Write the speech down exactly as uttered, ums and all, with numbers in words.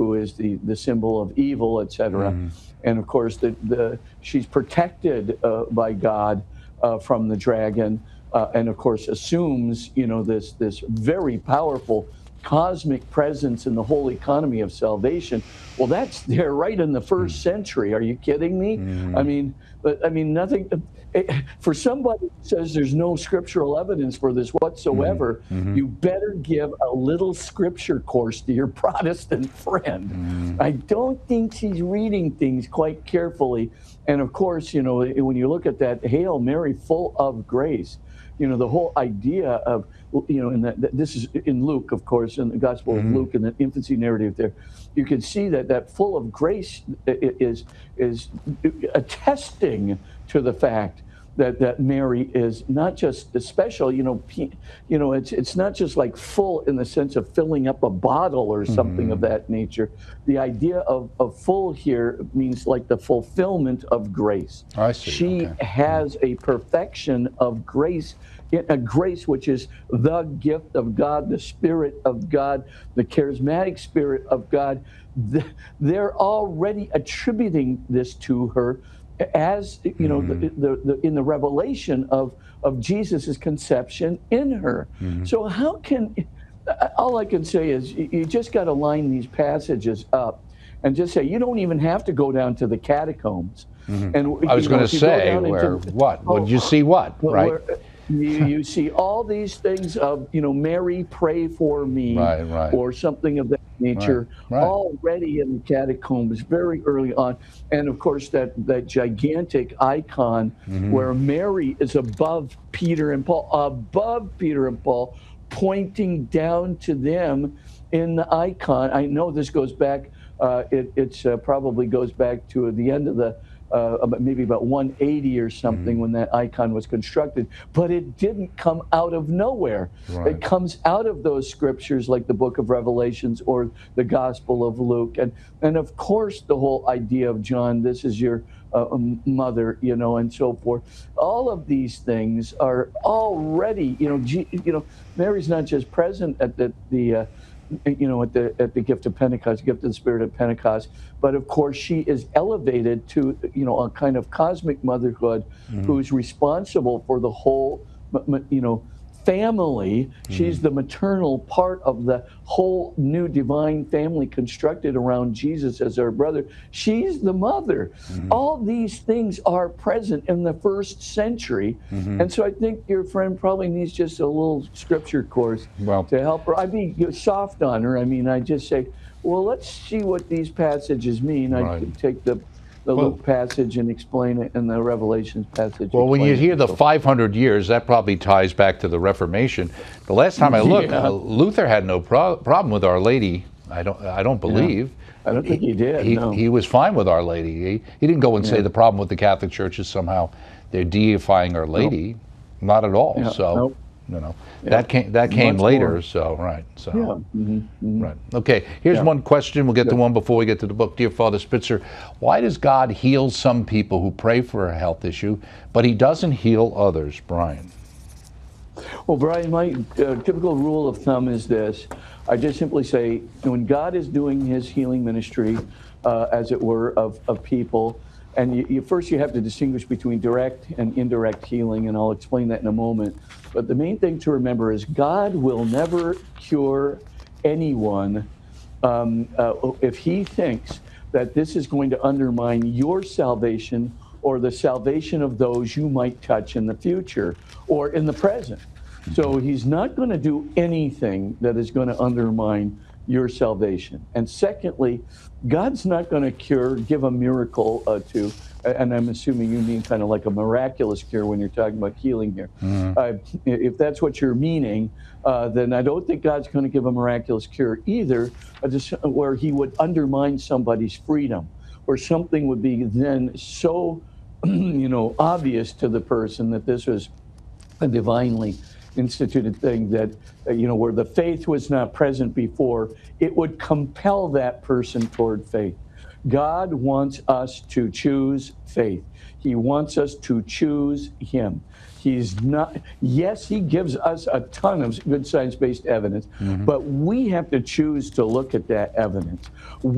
who is the, the symbol of evil, et cetera. Mm. And of course, the, the, she's protected uh, by God uh, from the dragon, uh, and of course assumes, you know, this, this very powerful cosmic presence in the whole economy of salvation. Well, that's there right in the first century. Are you kidding me? Mm. I mean, but I mean, nothing for somebody who says there's no scriptural evidence for this whatsoever. Mm-hmm. You better give a little scripture course to your Protestant friend. Mm. I don't think she's reading things quite carefully. And of course, you know, when you look at that, Hail Mary, full of grace, you know, the whole idea of, you know, in that, this is in Luke, of course, in the Gospel mm-hmm. of Luke, in the infancy narrative there, you can see that that full of grace is is attesting to the fact that that Mary is not just special, you know, you know, it's it's not just like full in the sense of filling up a bottle or something mm-hmm. of that nature. The idea of, of full here means like the fulfillment of grace. I see. She okay. has a perfection of grace, a grace which is the gift of God, the Spirit of God, the charismatic Spirit of God. They're already attributing this to her as, you know, mm-hmm. the, the, the, in the revelation of, of Jesus's conception in her. Mm-hmm. So how can, all I can say is you just got to line these passages up and just say, you don't even have to go down to the catacombs. Mm-hmm. And I was going to say, where, into, what? Oh, Would you see what, right? Where, you, you see all these things of, you know, Mary, pray for me, right, right. or something of that nature, right, right. already in the catacombs very early on. And of course, that, that gigantic icon mm-hmm. where Mary is above Peter and Paul, above Peter and Paul, pointing down to them in the icon. I know this goes back, uh, it it's, uh, probably goes back to the end of the Uh, maybe about one eighty or something mm-hmm. when that icon was constructed, but it didn't come out of nowhere. Right. It comes out of those scriptures like the book of Revelations or the Gospel of Luke. And, and of course, the whole idea of John, this is your uh, mother, you know, and so forth. All of these things are already, you know, G, you know, Mary's not just present at the, the uh, you know, at the at the gift of Pentecost, gift of the Spirit of Pentecost, but of course she is elevated to, you know, a kind of cosmic motherhood mm-hmm. who's responsible for the whole, you know, family. Mm-hmm. She's the maternal part of the whole new divine family constructed around Jesus as our brother. She's the mother. Mm-hmm. All these things are present in the first century. Mm-hmm. And so I think your friend probably needs just a little scripture course well, to help her. I'd be soft on her. I mean, I just say, well, let's see what these passages mean. Right. I take the the well, Luke passage and explain it, and the Revelations passage. Well, when you hear the five hundred years, that probably ties back to the Reformation. The last time I looked, yeah. uh, Luther had no pro- problem with Our Lady. I don't. I don't believe. Yeah. I don't think he, he did. He, no. he was fine with Our Lady. He, he didn't go and yeah. say the problem with the Catholic Church is somehow they're deifying Our Lady. Nope. Not at all. Yeah. So. Nope. You know yeah. that came that came Much later. More. So right. So yeah. Mm-hmm. Mm-hmm. right. Okay. Here's yeah. one question. We'll get yeah. to one before we get to the book. Dear Father Spitzer, why does God heal some people who pray for a health issue, but He doesn't heal others? Brian. Well, Brian, my uh, typical rule of thumb is this: I just simply say, when God is doing His healing ministry, uh, as it were, of of people. And you, you, first you have to distinguish between direct and indirect healing, and I'll explain that in a moment. But the main thing to remember is God will never cure anyone um, uh, if He thinks that this is going to undermine your salvation or the salvation of those you might touch in the future or in the present. So He's not going to do anything that is going to undermine your salvation. And secondly, God's not going to cure, give a miracle uh, to, and I'm assuming you mean kind of like a miraculous cure when you're talking about healing here. Mm-hmm. Uh, if that's what you're meaning, uh, then I don't think God's going to give a miraculous cure either, uh, just where He would undermine somebody's freedom, or something would be then so, you know, obvious to the person that this was a divinely instituted thing that, uh, you know, where the faith was not present before, it would compel that person toward faith. God wants us to choose faith. He wants us to choose Him. He's not, yes, He gives us a ton of good science-based evidence, mm-hmm. but we have to choose to look at that evidence.